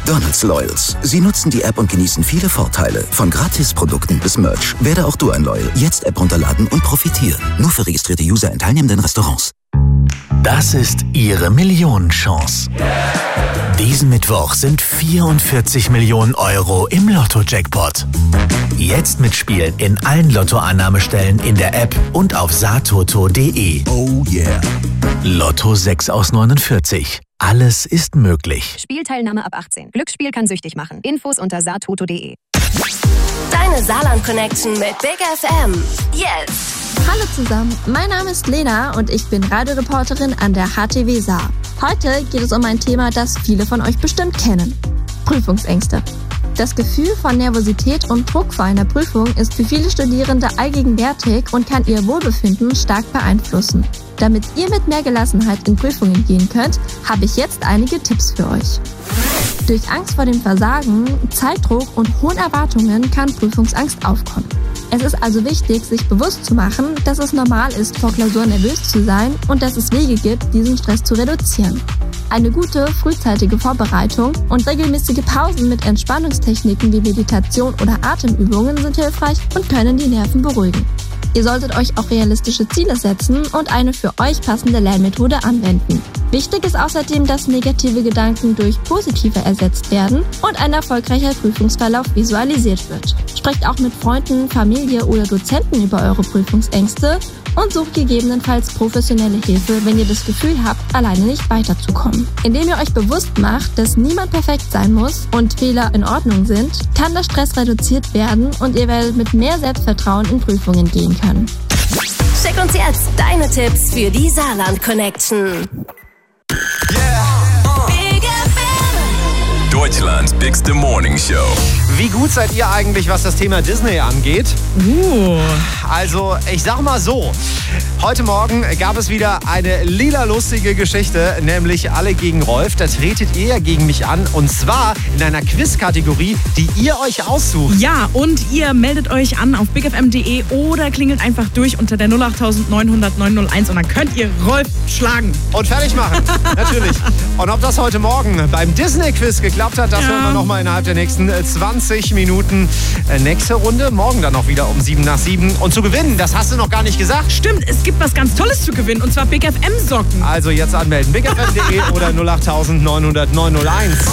McDonald's Loyals. Sie nutzen die App und genießen viele Vorteile. Von Gratisprodukten bis Merch. Werde auch du ein Loyal. Jetzt App runterladen und profitieren. Nur für registrierte User in teilnehmenden Restaurants. Das ist Ihre Millionenchance. Diesen Mittwoch sind 44 Millionen Euro im Lotto-Jackpot. Jetzt mitspielen in allen Lottoannahmestellen in der App und auf satoto.de. Oh yeah. Lotto 6 aus 49. Alles ist möglich. Spielteilnahme ab 18. Glücksspiel kann süchtig machen. Infos unter satoto.de. Deine Saarland-Connection mit Big FM. Yes! Hallo zusammen, mein Name ist Lena und ich bin Radioreporterin an der HTW Saar. Heute geht es um ein Thema, das viele von euch bestimmt kennen. Prüfungsängste. Das Gefühl von Nervosität und Druck vor einer Prüfung ist für viele Studierende allgegenwärtig und kann ihr Wohlbefinden stark beeinflussen. Damit ihr mit mehr Gelassenheit in Prüfungen gehen könnt, habe ich jetzt einige Tipps für euch. Durch Angst vor dem Versagen, Zeitdruck und hohen Erwartungen kann Prüfungsangst aufkommen. Es ist also wichtig, sich bewusst zu machen, dass es normal ist, vor Klausuren nervös zu sein und dass es Wege gibt, diesen Stress zu reduzieren. Eine gute, frühzeitige Vorbereitung und regelmäßige Pausen mit Entspannungstechniken wie Meditation oder Atemübungen sind hilfreich und können die Nerven beruhigen. Ihr solltet euch auch realistische Ziele setzen und eine für euch passende Lernmethode anwenden. Wichtig ist außerdem, dass negative Gedanken durch positive ersetzt werden und ein erfolgreicher Prüfungsverlauf visualisiert wird. Sprecht auch mit Freunden, Familie oder Dozenten über eure Prüfungsängste und sucht gegebenenfalls professionelle Hilfe, wenn ihr das Gefühl habt, alleine nicht weiterzukommen. Indem ihr euch bewusst macht, dass niemand perfekt sein muss und Fehler in Ordnung sind, kann der Stress reduziert werden und ihr werdet mit mehr Selbstvertrauen in Prüfungen gehen können. Schick uns jetzt deine Tipps für die Saarland-Connection. Big FM. Deutschlands bigste Morning Show. Wie gut seid ihr eigentlich, was das Thema Disney angeht? Also, ich sag mal so. Heute Morgen gab es wieder eine lila lustige Geschichte, nämlich Alle gegen Rolf. Da tretet ihr ja gegen mich an und zwar in einer Quiz-Kategorie, die ihr euch aussucht. Ja, und ihr meldet euch an auf bigfm.de oder klingelt einfach durch unter der 08900 901 und dann könnt ihr Rolf schlagen. Und fertig machen, natürlich. Und ob das heute Morgen beim Disney-Quiz geklappt hat, das hören wir nochmal innerhalb der nächsten 20 Minuten. Nächste Runde, morgen dann noch wieder um 7 nach 7. Und zu gewinnen, das hast du noch gar nicht gesagt. Stimmt, es gibt was ganz Tolles zu gewinnen und zwar Big FM Socken. Also jetzt anmelden, bigfm.de oder 08900 901.